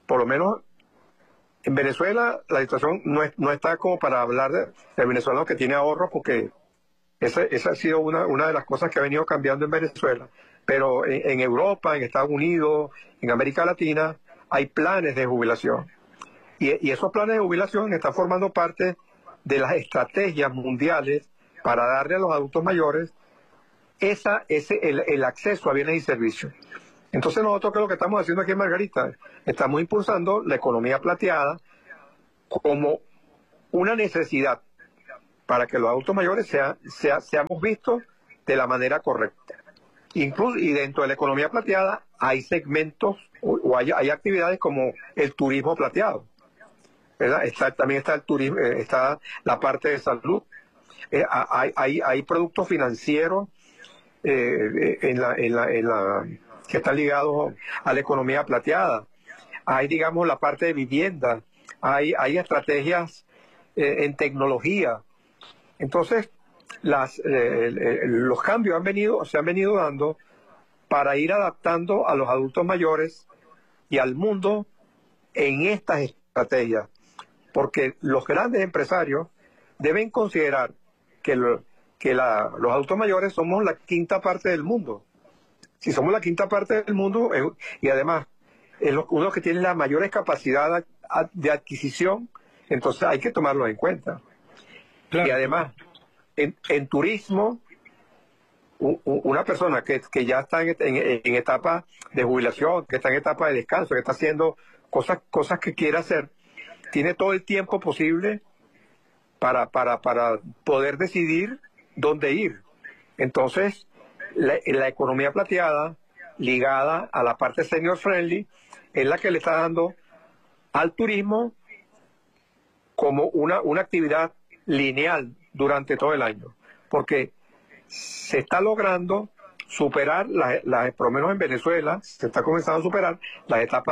por lo menos en Venezuela la situación no está como para hablar del venezolano que tiene ahorros, porque esa ha sido una de las cosas que ha venido cambiando en Venezuela. Pero en Europa, en Estados Unidos, en América Latina, hay planes de jubilación. Y esos planes de jubilación están formando parte de las estrategias mundiales para darle a los adultos mayores el acceso a bienes y servicios. Entonces nosotros, ¿qué es lo que estamos haciendo aquí en Margarita? Estamos impulsando la economía plateada como una necesidad para que los adultos mayores seamos vistos de la manera correcta. Incluso, y dentro de la economía plateada hay segmentos o hay actividades como el turismo plateado, ¿verdad? También está el turismo, está la parte de salud, hay productos financieros que están ligados a la economía plateada. Hay, digamos, la parte de vivienda, hay estrategias en tecnología. Entonces, los cambios se han venido dando para ir adaptando a los adultos mayores y al mundo en estas estrategias, porque los grandes empresarios deben considerar que los adultos mayores somos la quinta parte del mundo. Si somos la quinta parte del mundo, y además es uno que tiene las mayores capacidades de adquisición, entonces hay que tomarlo en cuenta. Claro. Y además, en turismo, una persona que ya está en etapa de jubilación, que está en etapa de descanso, que está haciendo cosas que quiere hacer, tiene todo el tiempo posible para poder decidir dónde ir. Entonces, la economía plateada, ligada a la parte senior friendly, es la que le está dando al turismo como una actividad lineal durante todo el año, porque se está logrando superar, por lo menos en Venezuela, se está comenzando a superar las etapas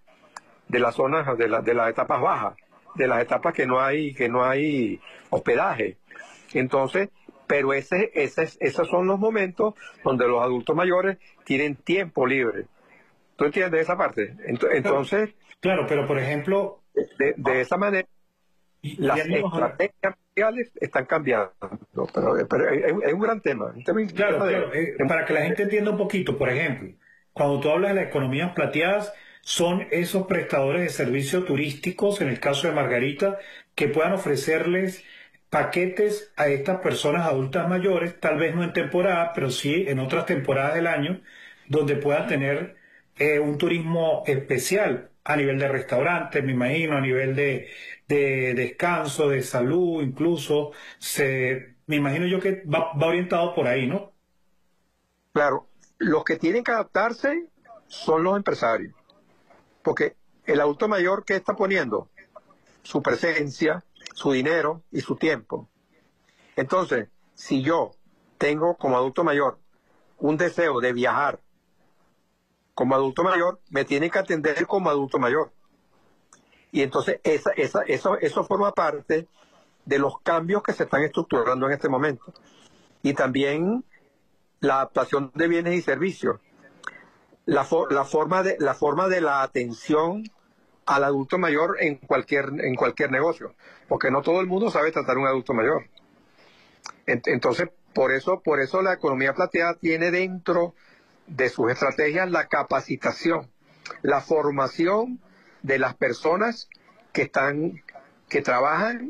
de las zonas, de las etapas bajas, de las etapas que no hay hospedaje. Entonces, pero esos son los momentos donde los adultos mayores tienen tiempo libre. ¿Tú entiendes esa parte? Entonces, claro, pero por ejemplo, de esa manera, las estrategias mundiales están cambiando. Pero es un gran tema. Claro, claro. Para que la gente entienda un poquito, por ejemplo, cuando tú hablas de las economías plateadas, son esos prestadores de servicios turísticos, en el caso de Margarita, que puedan ofrecerles paquetes a estas personas adultas mayores, tal vez no en temporada, pero sí en otras temporadas del año, donde puedan tener un turismo especial a nivel de restaurantes, me imagino, a nivel de descanso, de salud, incluso. Me imagino yo que va orientado por ahí, ¿no? Claro, los que tienen que adaptarse son los empresarios, porque el adulto mayor, ¿qué está poniendo? Su presencia, su dinero y su tiempo. Entonces, si yo tengo como adulto mayor un deseo de viajar como adulto mayor, me tienen que atender como adulto mayor. Y entonces eso forma parte de los cambios que se están estructurando en este momento. Y también la adaptación de bienes y servicios. La forma de la atención al adulto mayor en cualquier negocio, porque no todo el mundo sabe tratar a un adulto mayor. Entonces, por eso la economía plateada tiene dentro de sus estrategias la capacitación, la formación de las personas que trabajan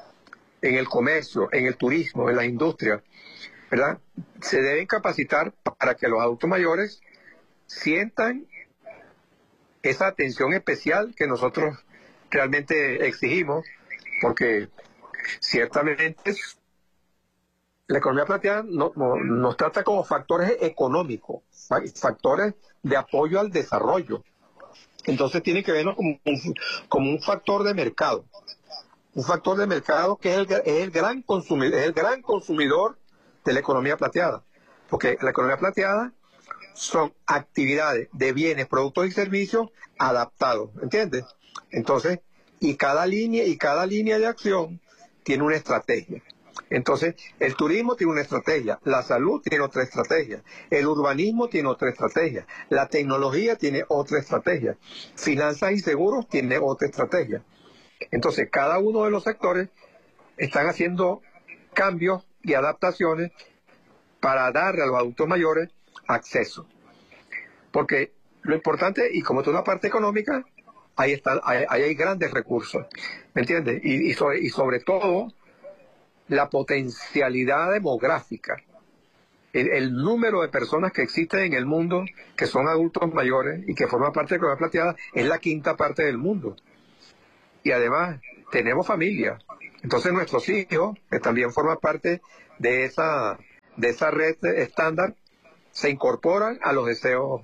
en el comercio, en el turismo, en la industria, ¿verdad? Se deben capacitar para que los adultos mayores sientan esa atención especial que nosotros realmente exigimos, porque ciertamente la economía plateada nos trata como factores económicos, factores de apoyo al desarrollo. Entonces tiene que vernos como un factor de mercado. Un factor de mercado que es el gran consumidor de la economía plateada. Porque la economía plateada son actividades de bienes, productos y servicios adaptados, ¿entiendes? Entonces, y cada línea de acción tiene una estrategia. Entonces, el turismo tiene una estrategia, la salud tiene otra estrategia, el urbanismo tiene otra estrategia, la tecnología tiene otra estrategia, finanzas y seguros tiene otra estrategia. Entonces, cada uno de los sectores están haciendo cambios y adaptaciones para darle a los adultos mayores acceso. Porque lo importante, y como toda la parte económica, ahí hay grandes recursos, ¿me entiendes? Y sobre todo, la potencialidad demográfica, el número de personas que existen en el mundo que son adultos mayores y que forman parte de Economía Plateada es la quinta parte del mundo. Y además, tenemos familia. Entonces nuestros hijos, que también forman parte de esa red estándar, se incorporan a los deseos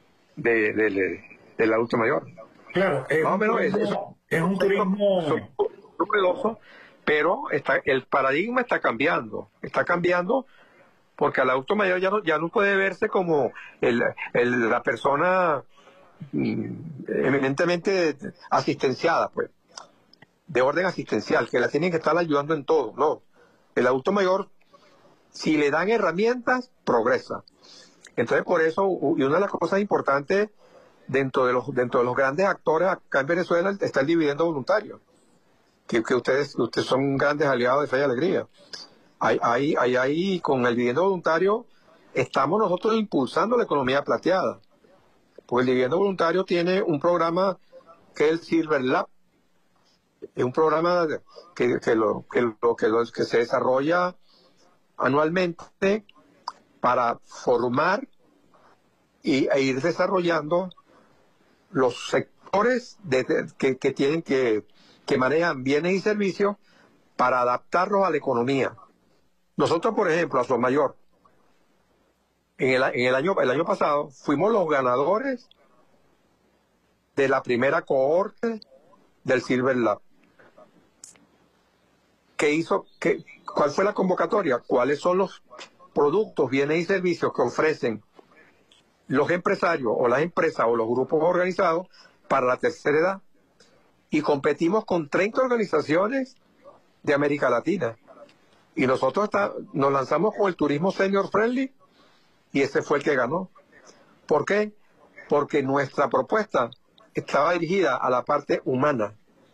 del adulto mayor. Claro, Más o menos es un turismo novedoso, pero el paradigma está cambiando porque al adulto mayor ya no puede verse como la persona eminentemente asistenciada, pues, de orden asistencial, que la tienen que estar ayudando en todo. No, el adulto mayor, si le dan herramientas, progresa. Entonces, por eso, y una de las cosas importantes dentro de los grandes actores acá en Venezuela está el dividendo voluntario, que ustedes son grandes aliados de Fe y Alegría. Ahí, con el dividendo voluntario, estamos nosotros impulsando la economía plateada, porque el dividendo voluntario tiene un programa que es el Silver Lab. Es un programa que se desarrolla anualmente para formar e ir desarrollando los sectores que manejan bienes y servicios para adaptarlos a la economía. Nosotros, por ejemplo, a Somayor, el año pasado, fuimos los ganadores de la primera cohorte del Silver Lab. ¿Cuál fue la convocatoria? ¿Cuáles son los productos, bienes y servicios que ofrecen los empresarios o las empresas o los grupos organizados para la tercera edad? Y competimos con 30 organizaciones de América Latina. Y nosotros nos lanzamos con el turismo senior friendly y ese fue el que ganó. ¿Por qué? Porque nuestra propuesta estaba dirigida a la parte humana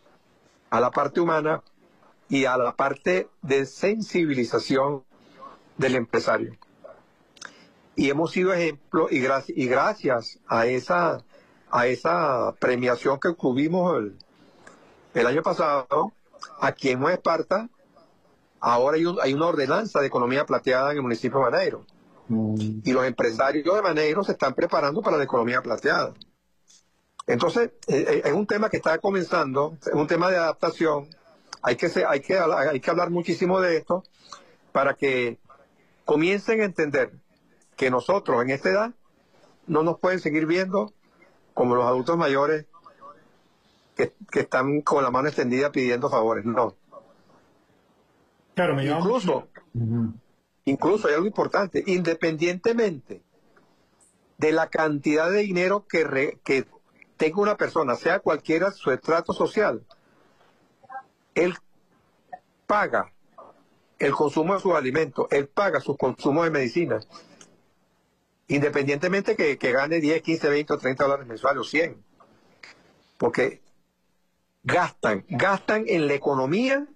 y a la parte de sensibilización del empresario. Y hemos sido ejemplo, y gracias a esa premiación que obtuvimos el año pasado, aquí en Nueva Esparta, ahora hay una ordenanza de economía plateada en el municipio de Maneiro. Y los empresarios de Maneiro se están preparando para la economía plateada. Entonces, es un tema que está comenzando, es un tema de adaptación. Hay que hablar muchísimo de esto para que comiencen a entender que nosotros en esta edad no nos pueden seguir viendo como los adultos mayores que están con la mano extendida pidiendo favores. No. Claro, incluso hay algo importante, independientemente de la cantidad de dinero que tenga una persona, sea cualquiera su estrato social, él paga el consumo de sus alimentos, él paga sus consumos de medicina, independientemente que gane 10, 15, 20 o 30 dólares mensuales o 100, porque gastan en la economía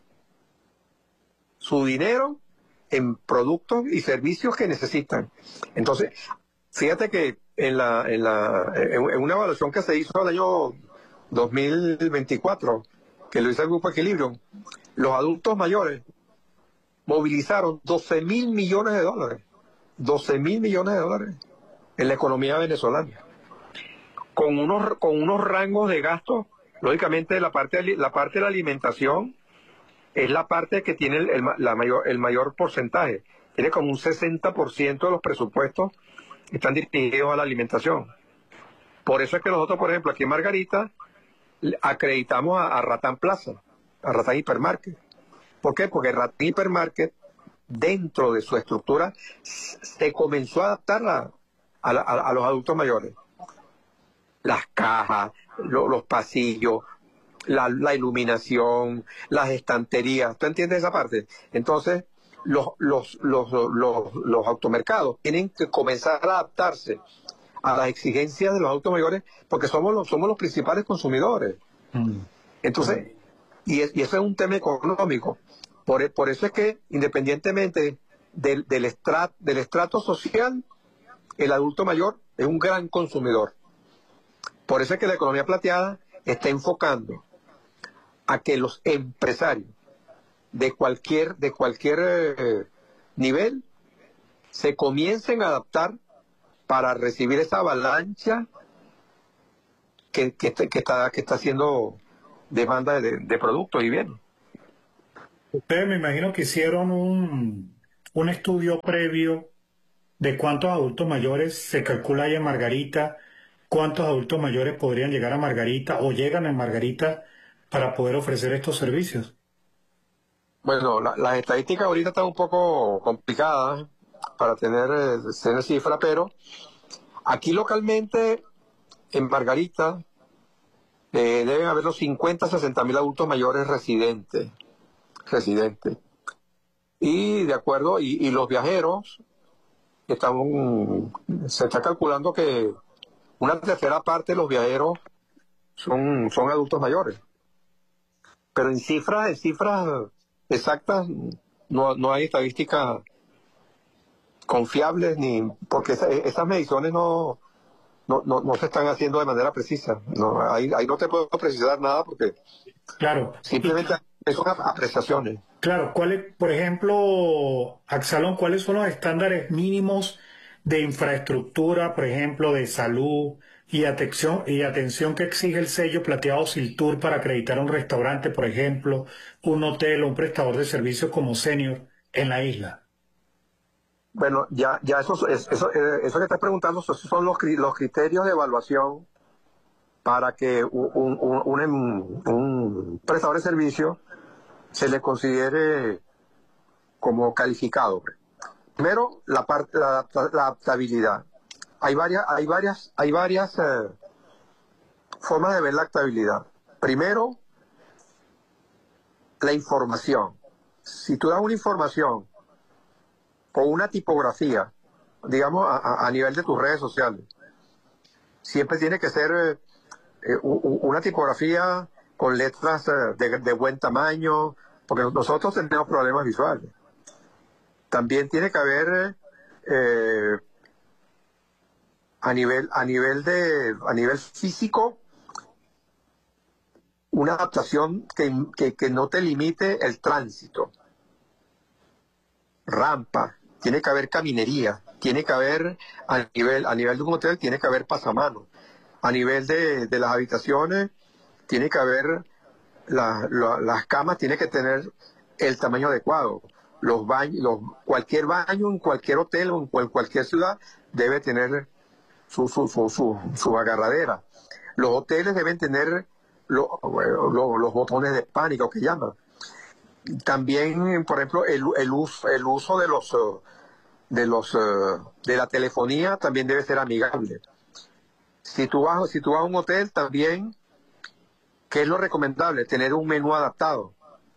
su dinero en productos y servicios que necesitan. Entonces, fíjate que en una evaluación que se hizo el año 2024, que lo hizo el Grupo Equilibrio, los adultos mayores movilizaron 12.000 millones de dólares. 12.000 millones de dólares en la economía venezolana. Con unos rangos de gasto, lógicamente la parte de la alimentación es la parte que tiene el mayor porcentaje. Tiene como un 60% de los presupuestos están dirigidos a la alimentación. Por eso es que nosotros, por ejemplo, aquí en Margarita, acreditamos a Ratán Plaza, a Ratán Hipermarket. ¿Por qué? Porque Ratán Hipermarket, dentro de su estructura, se comenzó a adaptar a los adultos mayores. Las cajas, los pasillos, la iluminación, las estanterías. ¿Tú entiendes esa parte? Entonces, los automercados tienen que comenzar a adaptarse a las exigencias de los adultos mayores porque somos los principales consumidores. Entonces, y eso es un tema económico. Por eso es que, independientemente del estrato social, el adulto mayor es un gran consumidor. Por eso es que la economía plateada está enfocando a que los empresarios de cualquier nivel se comiencen a adaptar para recibir esa avalancha que está haciendo demanda de productos y bienes. Ustedes me imagino que hicieron un estudio previo de cuántos adultos mayores se calcula ahí en Margarita, cuántos adultos mayores podrían llegar a Margarita o llegan a Margarita para poder ofrecer estos servicios. Bueno, las estadísticas ahorita están un poco complicadas para tener cifra, pero aquí localmente, en Margarita, deben haber los 50, 60 mil adultos mayores residentes. Y de acuerdo, y los viajeros, se está calculando que una tercera parte de los viajeros son adultos mayores. Pero en cifras exactas no hay estadísticas confiables, porque esas mediciones no se están haciendo de manera precisa. No, ahí no te puedo precisar nada porque Claro. simplemente son apreciaciones. Claro, por ejemplo, Axalón, ¿cuáles son los estándares mínimos de infraestructura, por ejemplo, de salud y atención que exige el sello plateado Siltur para acreditar un restaurante, por ejemplo, un hotel o un prestador de servicios como Senior en la isla? Bueno, ya eso que estás preguntando, esos son los criterios de evaluación para que un prestador de servicio se le considere como calificado. Primero, la adaptabilidad. Hay varias formas de ver la adaptabilidad. Primero, la información. Si tú das una información con una tipografía, digamos, a nivel de tus redes sociales, siempre tiene que ser una tipografía con letras de buen tamaño, porque nosotros tenemos problemas visuales. También tiene que haber a nivel físico una adaptación que no te limite el tránsito. Rampa, tiene que haber caminería, tiene que haber a nivel de un hotel tiene que haber pasamanos. A nivel de las habitaciones tiene que haber las camas, tiene que tener el tamaño adecuado. Los baños, cualquier baño en cualquier hotel o en cualquier ciudad debe tener su agarradera. Los hoteles deben tener los botones de pánico que llaman. También, por ejemplo, el uso de la telefonía también debe ser amigable. Si tú vas a un hotel también, ¿qué es lo recomendable? Tener un menú adaptado.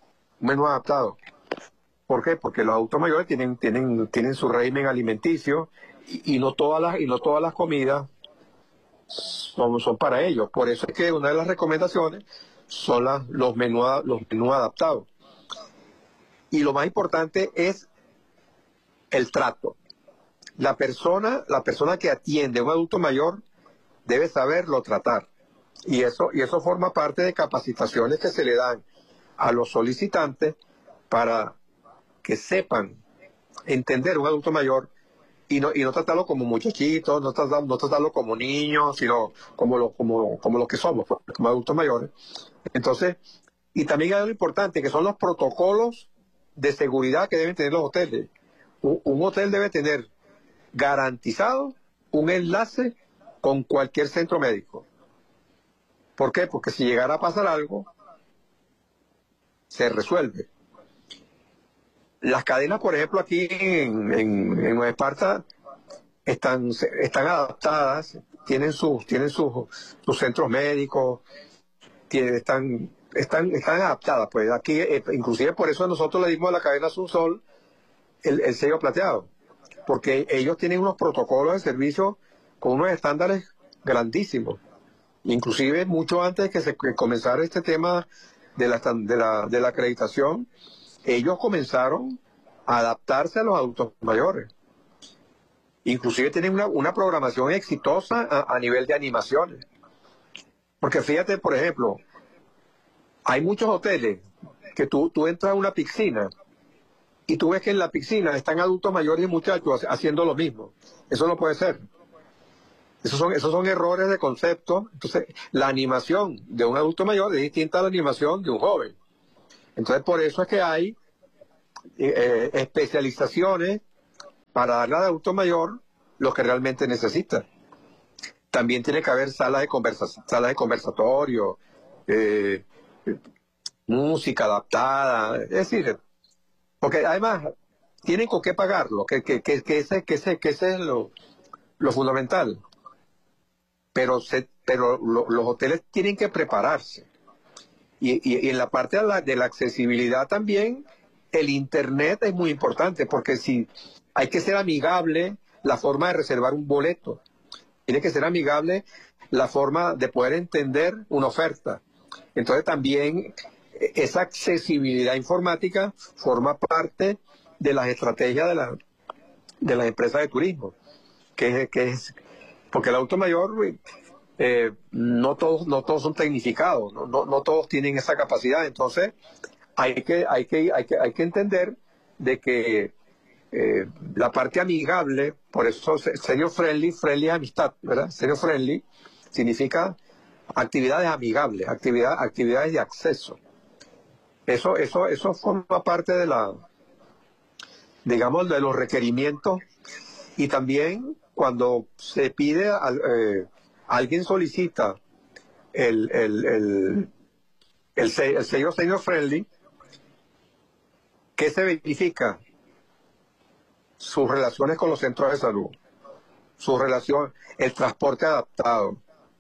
¿Por qué? Porque los adultos mayores tienen su régimen alimenticio y no todas las comidas son para ellos. Por eso es que una de las recomendaciones son los menús adaptados. Y lo más importante es el trato. La persona que atiende a un adulto mayor debe saberlo tratar. Y eso forma parte de capacitaciones que se le dan a los solicitantes para que sepan entender un adulto mayor y no tratarlo como muchachitos, no tratarlo como niños, sino como lo que somos, pues, como adultos mayores. Entonces, y también hay algo importante, que son los protocolos de seguridad que deben tener los hoteles. Un hotel debe tener garantizado un enlace con cualquier centro médico. ¿Por qué? Porque si llegara a pasar algo, se resuelve. Las cadenas, por ejemplo, aquí en Nueva Esparta están adaptadas, tienen sus centros médicos, están adaptadas. Pues aquí, inclusive por eso nosotros le dimos a la cadena Sunsol el sello plateado, porque ellos tienen unos protocolos de servicio con unos estándares grandísimos. Inclusive mucho antes que comenzara este tema de la acreditación, ellos comenzaron a adaptarse a los adultos mayores. Inclusive tienen una programación exitosa a nivel de animaciones. Porque fíjate, por ejemplo, hay muchos hoteles que tú entras a una piscina y tú ves que en la piscina están adultos mayores y muchachos haciendo lo mismo. Eso no puede ser. Esos son errores de concepto. Entonces, la animación de un adulto mayor es distinta a la animación de un joven. Entonces, por eso es que hay especializaciones para darle al adulto mayor lo que realmente necesita. También tiene que haber salas de conversatorio, música adaptada, es decir, porque además tienen con qué pagarlo, que ese es lo fundamental. Pero los hoteles tienen que prepararse. Y en la parte de la accesibilidad también, el Internet es muy importante, porque si hay que ser amigable la forma de reservar un boleto, tiene que ser amigable la forma de poder entender una oferta. Entonces también esa accesibilidad informática forma parte de las estrategias de las empresas de turismo, que es porque el adulto mayor no todos son tecnificados, no todos tienen esa capacidad. Entonces hay que entender de que la parte amigable, por eso senior friendly es amistad, ¿verdad? Senior friendly significa actividades amigables, actividades de acceso. Eso forma parte digamos, de los requerimientos. Y también cuando se pide, alguien solicita el sello senior friendly, ¿qué se verifica? Sus relaciones con los centros de salud, su relación, el transporte adaptado,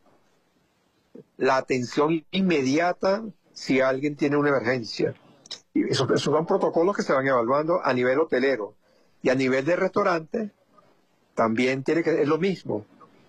la atención inmediata si alguien tiene una emergencia. Y esos son protocolos que se van evaluando a nivel hotelero. Y a nivel de restaurante también es lo mismo.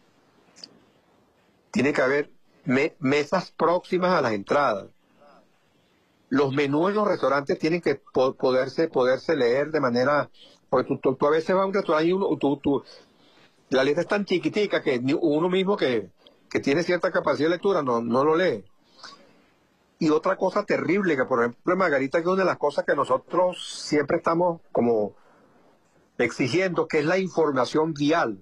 Tiene que haber mesas próximas a las entradas. Los menús en los restaurantes tienen que poderse leer de manera... Porque tú a veces vas a un restaurante y la letra es tan chiquitica que uno mismo que tiene cierta capacidad de lectura no lo lee. Y otra cosa terrible, que por ejemplo en Margarita, que es una de las cosas que nosotros siempre estamos como exigiendo, que es la información vial.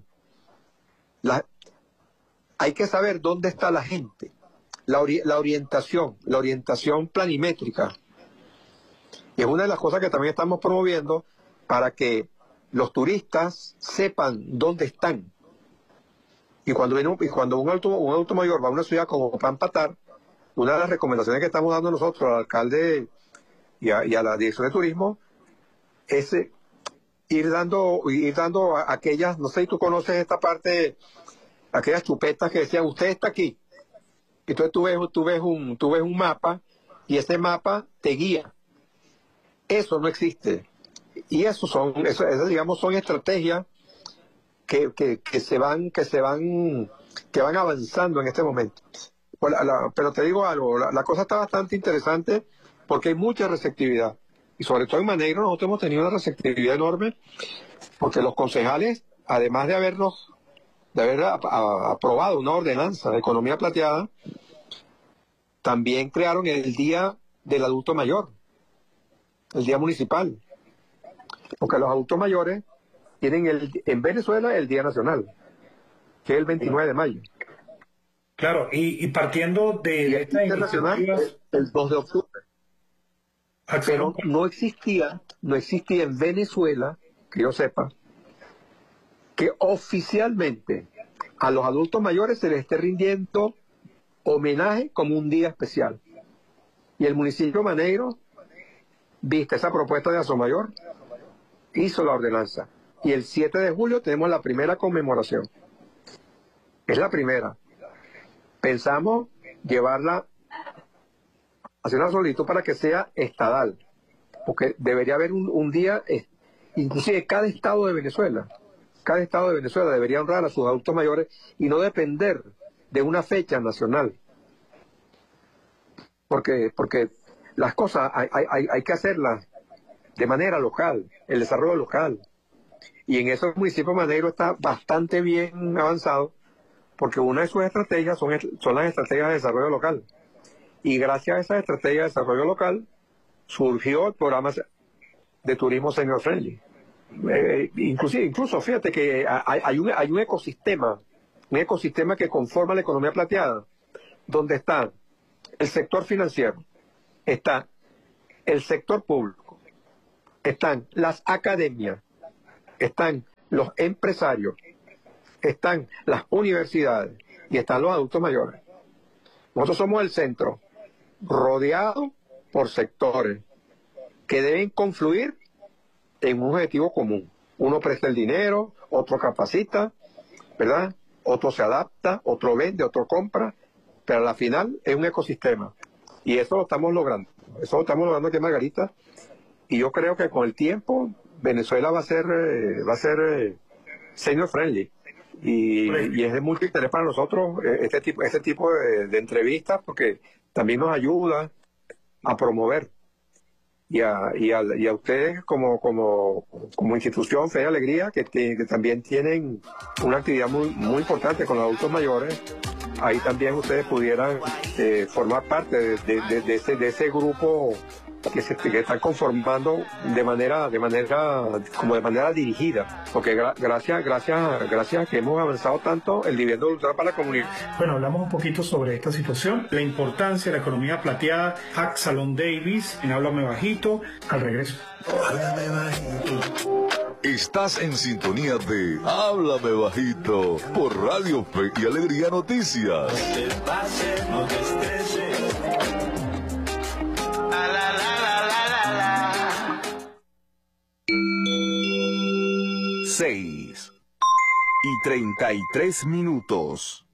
Hay que saber dónde está la gente, la orientación planimétrica. Y es una de las cosas que también estamos promoviendo para que los turistas sepan dónde están. Y cuando un adulto mayor va a una ciudad como Pampatar, una de las recomendaciones que estamos dando nosotros al alcalde y a la dirección de turismo es ir dando aquellas, no sé si tú conoces esta parte, aquellas chupetas que decían, usted está aquí. Entonces tú ves un mapa y ese mapa te guía. Eso no existe. Y eso digamos, son estrategias que van avanzando en este momento. Pero te digo algo, la cosa está bastante interesante porque hay mucha receptividad. Y sobre todo en Maneiro nosotros hemos tenido una receptividad enorme porque los concejales, además de haber aprobado una ordenanza de economía plateada, también crearon el Día del Adulto Mayor, el Día Municipal. Porque los adultos mayores tienen en Venezuela el Día Nacional, que es el 29 de mayo. Claro, y partiendo de estas iniciativas... el 2 de octubre. Pero no existía en Venezuela, que yo sepa, que oficialmente a los adultos mayores se les esté rindiendo homenaje como un día especial. Y el municipio de Maneiro, viste esa propuesta de Asomayor, hizo la ordenanza. Y el 7 de julio tenemos la primera conmemoración. Es la primera. Pensamos llevarla hacer una solicitud para que sea estadal, porque debería haber un día, inclusive cada estado de Venezuela debería honrar a sus adultos mayores y no depender de una fecha nacional. Porque las cosas hay que hacerlas de manera local, el desarrollo local. Y en esos municipios Maneiro está bastante bien avanzado, porque una de sus estrategias son las estrategias de desarrollo local. Y gracias a esas estrategias de desarrollo local surgió el programa de turismo senior friendly. Incluso fíjate que hay un ecosistema que conforma la economía plateada, donde está el sector financiero, está el sector público, están las academias, están los empresarios, están las universidades y están los adultos mayores. Nosotros somos el centro, rodeado por sectores que deben confluir en un objetivo común. Uno presta el dinero, otro capacita, ¿verdad? Otro se adapta, otro vende, otro compra, pero a la final es un ecosistema. Y eso lo estamos logrando. Eso lo estamos logrando aquí en Margarita. Y yo creo que con el tiempo Venezuela va a ser senior friendly. Y es de mucho interés para nosotros este tipo de entrevistas, porque también nos ayuda a promover. Y a ustedes como institución Fe y Alegría, que también tienen una actividad muy importante con los adultos mayores, ahí también ustedes pudieran formar parte de ese grupo que están conformando de manera dirigida, porque gracias a que hemos avanzado tanto el dividendo ultra para la comunidad. Bueno, hablamos un poquito sobre esta situación, la importancia de la economía plateada. Axalon Davis en Háblame Bajito, al regreso. Háblame Bajito. Estás en sintonía de Háblame Bajito por Radio Fe y Alegría Noticias. No te pases, no te estreses. 6:33.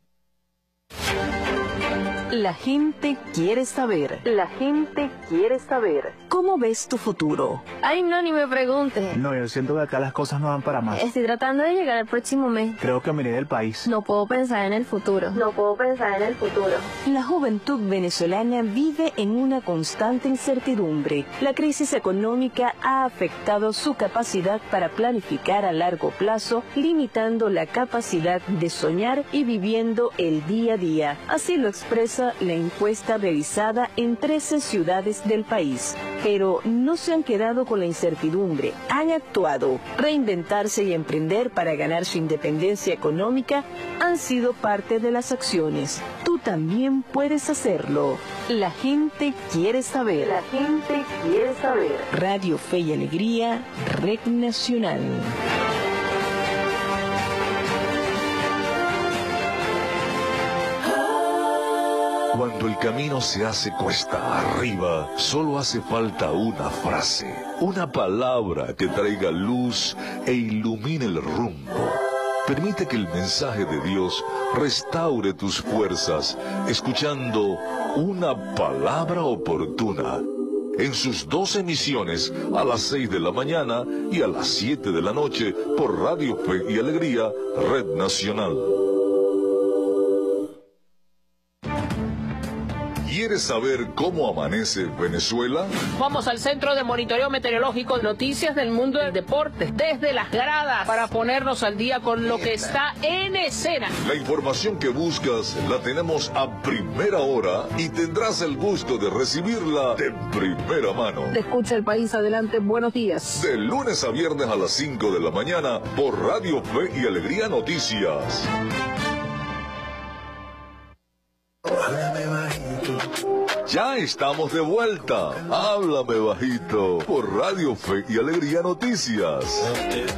La gente quiere saber. La gente quiere saber. ¿Cómo ves tu futuro? Ay, no, ni me pregunte. No, yo siento que acá las cosas no van para más. Estoy tratando de llegar al próximo mes. Creo que me iré del país. No puedo pensar en el futuro. No puedo pensar en el futuro. La juventud venezolana vive en una constante incertidumbre. La crisis económica ha afectado su capacidad para planificar a largo plazo, limitando la capacidad de soñar y viviendo el día a día. Así lo expresa la encuesta realizada en 13 ciudades del país. Pero no se han quedado con la incertidumbre, han actuado. Reinventarse y emprender para ganar su independencia económica han sido parte de las acciones. Tú también puedes hacerlo. La gente quiere saber. La gente quiere saber. Radio Fe y Alegría, Red Nacional. Cuando el camino se hace cuesta arriba, solo hace falta una frase, una palabra que traiga luz e ilumine el rumbo. Permite que el mensaje de Dios restaure tus fuerzas, escuchando una palabra oportuna. En sus 2 emisiones, a las 6 de la mañana y a las 7 de la noche, por Radio Fe y Alegría, Red Nacional. ¿Quieres saber cómo amanece Venezuela? Vamos al Centro de Monitoreo Meteorológico, noticias del mundo del deporte, desde las gradas, para ponernos al día con lo que está en escena. La información que buscas la tenemos a primera hora y tendrás el gusto de recibirla de primera mano. Te escucha el país, adelante, buenos días. De lunes a viernes a las 5 de la mañana por Radio Fe y Alegría Noticias. Ya estamos de vuelta. Háblame Bajito por Radio Fe y Alegría Noticias.